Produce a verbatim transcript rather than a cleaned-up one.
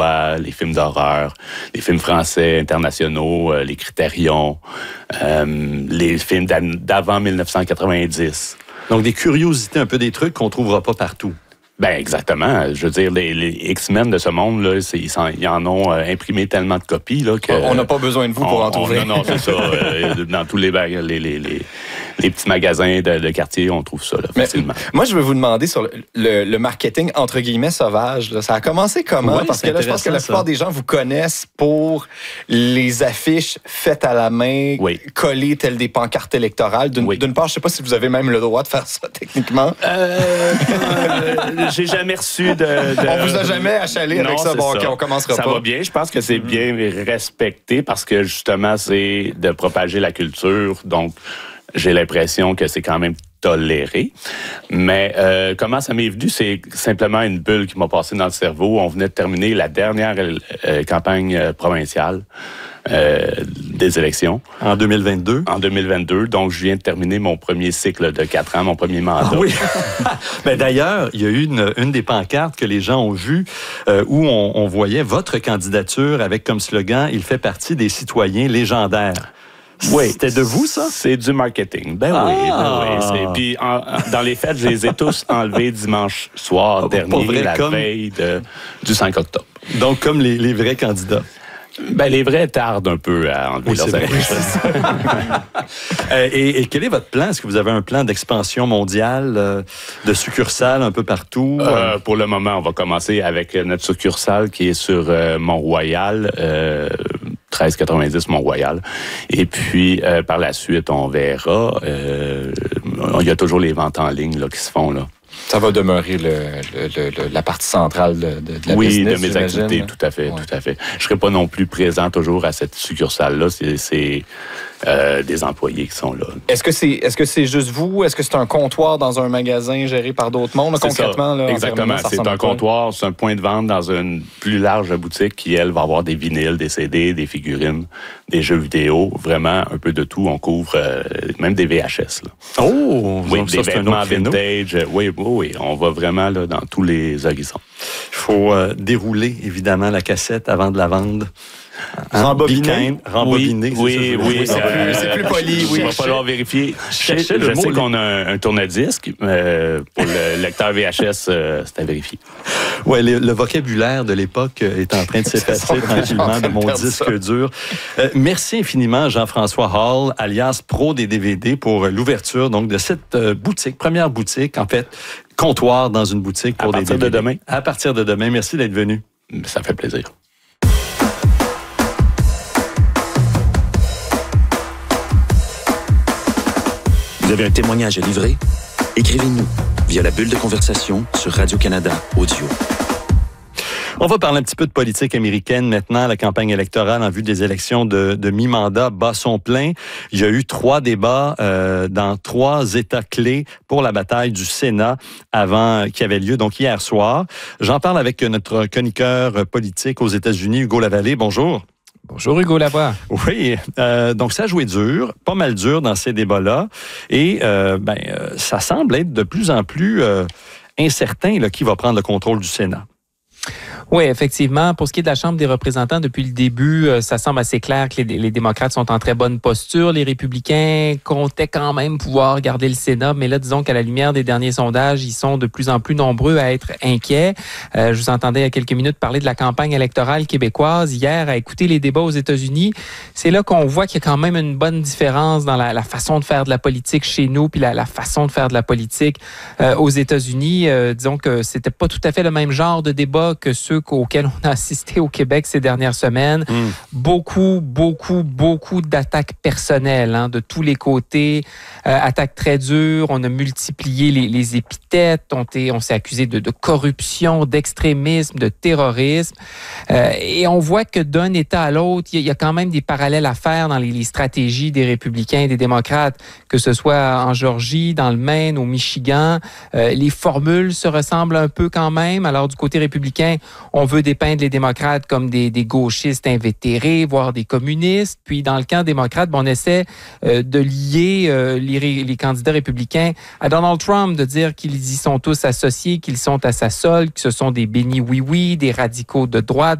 québécois, les films d'horreur, les films français internationaux, euh, les Critérions, euh, les films d'avant dix-neuf cent quatre-vingt-dix. Donc, des curiosités, un peu des trucs qu'on ne trouvera pas partout. Ben exactement. Je veux dire, les, les X-Men de ce monde, là, c'est, ils, en, ils en ont euh, imprimé tellement de copies là, que... On n'a pas besoin de vous pour on, en trouver. On, non, non, c'est ça. euh, dans tous les, les, les, les, les petits magasins de, de quartier, on trouve ça là, facilement. Mais, moi, je veux vous demander sur le, le, le marketing, entre guillemets, sauvage. Là, ça a commencé comment? Oui, Parce que là, je pense que la plupart ça. des gens vous connaissent pour les affiches faites à la main, oui. collées telles des pancartes électorales. D'une, oui. d'une part, je ne sais pas si vous avez même le droit de faire ça techniquement. Euh, euh, j'ai jamais reçu de, de... On vous a jamais achalé avec non, ça. Bon, ça. OK, on commencera ça pas. Ça va bien. Je pense que c'est bien respecté parce que, justement, c'est de propager la culture. Donc, j'ai l'impression que c'est quand même toléré. Mais euh, comment ça m'est venu? C'est simplement une bulle qui m'a passé dans le cerveau. On venait de terminer la dernière euh, campagne euh, provinciale euh, des élections. En deux mille vingt-deux? En deux mille vingt-deux. Donc, je viens de terminer mon premier cycle de quatre ans, mon premier mandat. Ah oui! Mais d'ailleurs, il y a eu une, une des pancartes que les gens ont vues euh, où on, on voyait votre candidature avec comme slogan « Il fait partie des citoyens légendaires ». Oui. C'était de vous, ça? C'est du marketing. Ben ah. oui, ben oui. C'est... Puis, en, dans les fêtes, je les ai tous enlevés dimanche soir dernier, vrai, la comme... veille de, du cinq octobre. Donc, comme les, les vrais candidats. Ben, les vrais tardent un peu à enlever oui, leurs affiches. euh, et, et quel est votre plan? Est-ce que vous avez un plan d'expansion mondiale, euh, de succursales un peu partout? Euh, pour le moment, on va commencer avec notre succursale qui est sur euh, Mont-Royal, euh, treize quatre-vingt-dix Mont-Royal. Et puis, euh, par la suite, on verra. Euh, il y a toujours les ventes en ligne là, qui se font, là. Ça va demeurer le, le, le, la partie centrale de, de, de la oui, business, de mes activités, là. tout à fait, ouais. tout à fait. Je serai pas non plus présent toujours à cette succursale-là. C'est, c'est euh, des employés qui sont là. Est-ce que c'est, est-ce que c'est juste vous? Est-ce que c'est un comptoir dans un magasin géré par d'autres mondes? C'est concrètement, ça. Là, exactement. C'est un comptoir, c'est un point de vente dans une plus large boutique qui, elle, va avoir des vinyles, des C D, des figurines, des jeux vidéo, vraiment un peu de tout. On couvre euh, même des V H S. Là. Oh! Oui, donc des ça, vêtements vintage. Oui, oui, oui. On va vraiment là, dans tous les horizons. Il faut euh, dérouler, évidemment, la cassette avant de la vendre. Rembobiner. Rembobiner, oui, oui, ça, oui. C'est, euh, plus, c'est plus poli, oui. Il va falloir vérifier. Je, je le sais mot, qu'on a un, un tourne-disque. Euh, pour le lecteur V H S, euh, c'est à vérifier. Oui, le, le vocabulaire de l'époque est en train de s'effacer tranquillement de mon disque ça. dur. Euh, merci infiniment, Jean-François Hall, alias Pro des D V D, pour l'ouverture donc de cette euh, boutique, première boutique, en fait, comptoir dans une boutique pour à des D V D. À partir de demain. À partir de demain. Merci d'être venu. Ça fait plaisir. Vous avez un témoignage à livrer? Écrivez-nous via la bulle de conversation sur Radio-Canada Audio. On va parler un petit peu de politique américaine maintenant. La campagne électorale en vue des élections de, de mi-mandat bat son plein. Il y a eu trois débats euh, dans trois États clés pour la bataille du Sénat avant qui avait lieu donc hier soir. J'en parle avec notre chroniqueur politique aux États-Unis, Hugo Lavallée. Bonjour. Bonjour Hugo Lavoie. Oui, euh, donc ça a joué dur, pas mal dur dans ces débats-là. Et euh, ben, euh, ça semble être de plus en plus euh, incertain là, qui va prendre le contrôle du Sénat. Oui, effectivement. Pour ce qui est de la Chambre des représentants, depuis le début, ça semble assez clair que les, les démocrates sont en très bonne posture. Les républicains comptaient quand même pouvoir garder le Sénat, mais là, disons qu'à la lumière des derniers sondages, ils sont de plus en plus nombreux à être inquiets. Euh, je vous entendais il y a quelques minutes parler de la campagne électorale québécoise hier, à écouter les débats aux États-Unis. C'est là qu'on voit qu'il y a quand même une bonne différence dans la, la façon de faire de la politique chez nous, puis la, la façon de faire de la politique euh, aux États-Unis. Euh, disons que c'était pas tout à fait le même genre de débat que ceux auxquels on a assisté au Québec ces dernières semaines. Mmh. Beaucoup, beaucoup, beaucoup d'attaques personnelles hein, de tous les côtés. Euh, attaques très dures. On a multiplié les, les épithètes. On, on s'est accusé de, de corruption, d'extrémisme, de terrorisme. Euh, et on voit que d'un État à l'autre, il y, y a quand même des parallèles à faire dans les, les stratégies des républicains et des démocrates, que ce soit en Géorgie, dans le Maine, au Michigan. Euh, les formules se ressemblent un peu quand même. Alors, du côté républicain, on veut dépeindre les démocrates comme des, des gauchistes invétérés, voire des communistes. Puis, dans le camp démocrate, ben, on essaie euh, de lier euh, les, les candidats républicains à Donald Trump, de dire qu'ils y sont tous associés, qu'ils sont à sa solde, que ce sont des bénis oui-oui, des radicaux de droite,